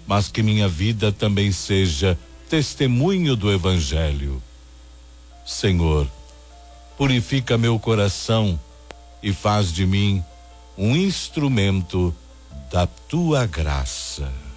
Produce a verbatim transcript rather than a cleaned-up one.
mas que minha vida também seja testemunho do Evangelho. Senhor, purifica meu coração e faz de mim um instrumento da tua graça.